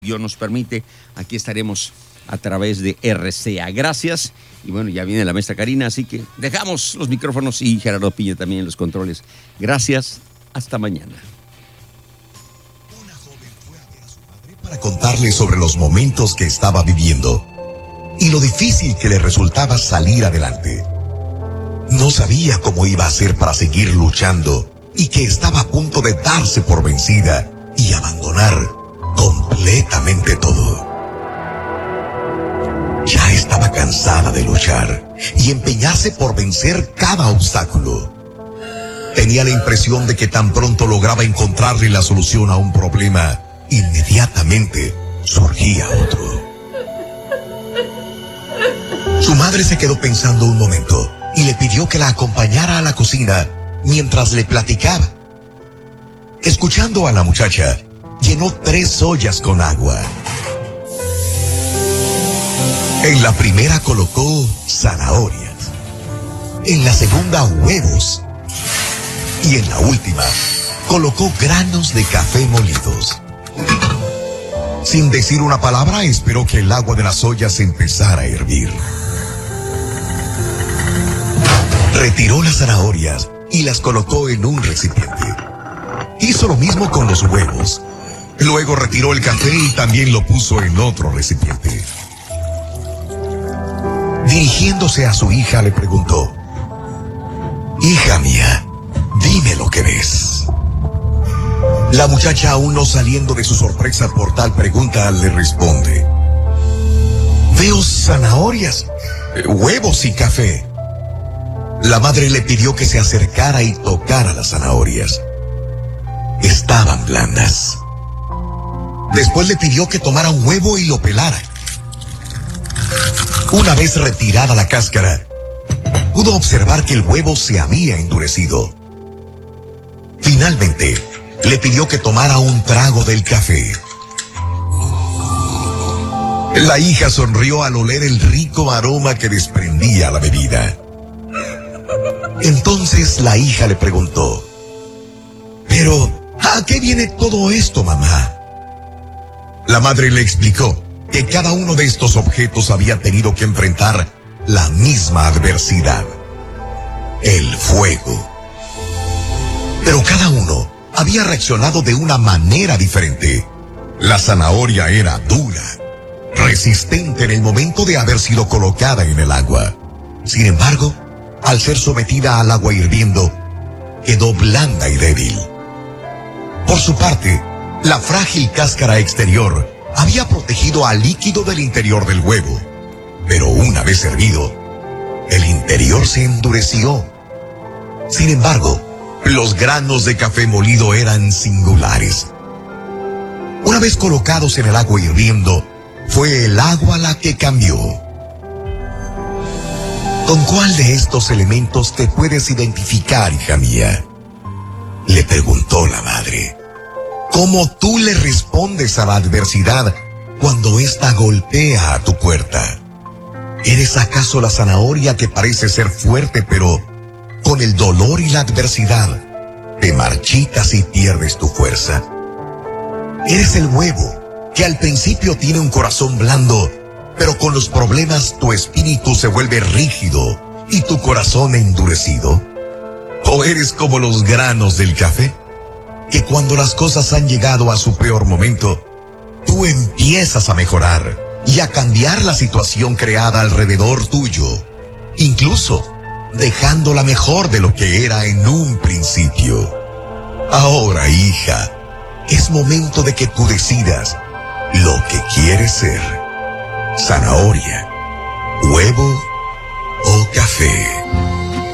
Dios nos permite, aquí estaremos a través de RCA. Gracias. Y bueno, ya viene la maestra Karina, así que dejamos los micrófonos y Gerardo Piña también en los controles. Gracias. Hasta mañana. Una joven fue a ver a su madre para contarle sobre los momentos que estaba viviendo y lo difícil que le resultaba salir adelante. No sabía cómo iba a hacer para seguir luchando y que estaba a punto de darse por vencida y abandonar completamente todo. Ya estaba cansada de luchar y empeñarse por vencer cada obstáculo. Tenía la impresión de que tan pronto lograba encontrarle la solución a un problema, inmediatamente surgía otro. Su madre se quedó pensando un momento y le pidió que la acompañara a la cocina mientras le platicaba. Escuchando a la muchacha, llenó 3 ollas con agua. En la primera colocó zanahorias, en la segunda huevos y en la última colocó granos de café molidos. Sin decir una palabra, esperó que el agua de las ollas empezara a hervir. Retiró las zanahorias y las colocó en un recipiente. Hizo lo mismo con los huevos. Luego retiró el café y también lo puso en otro recipiente. Dirigiéndose a su hija, le preguntó: «Hija mía, dime lo que ves». La muchacha, aún no saliendo de su sorpresa por tal pregunta, le responde: «Veo zanahorias, huevos y café». La madre le pidió que se acercara y tocara las zanahorias. Estaban blandas. Después le pidió que tomara un huevo y lo pelara. Una vez retirada la cáscara, pudo observar que el huevo se había endurecido. Finalmente, le pidió que tomara un trago del café. La hija sonrió al oler el rico aroma que desprendía la bebida. Entonces la hija le preguntó: «¿Pero a qué viene todo esto, mamá?». La madre le explicó que cada uno de estos objetos había tenido que enfrentar la misma adversidad: el fuego. Pero cada uno había reaccionado de una manera diferente. La zanahoria era dura, resistente en el momento de haber sido colocada en el agua. Sin embargo, al ser sometida al agua hirviendo, quedó blanda y débil. Por su parte, la frágil cáscara exterior había protegido al líquido del interior del huevo, pero una vez hervido, el interior se endureció. Sin embargo, los granos de café molido eran singulares. Una vez colocados en el agua hirviendo, fue el agua la que cambió. ¿Con cuál de estos elementos te puedes identificar, hija mía?, le preguntó la madre. ¿Cómo tú le respondes a la adversidad cuando ésta golpea a tu puerta? ¿Eres acaso la zanahoria que parece ser fuerte, pero con el dolor y la adversidad te marchitas y pierdes tu fuerza? ¿Eres el huevo que al principio tiene un corazón blando, pero con los problemas tu espíritu se vuelve rígido y tu corazón endurecido? ¿O eres como los granos del café, que cuando las cosas han llegado a su peor momento, tú empiezas a mejorar y a cambiar la situación creada alrededor tuyo, incluso dejándola mejor de lo que era en un principio? Ahora, hija, es momento de que tú decidas lo que quieres ser: zanahoria, huevo o café.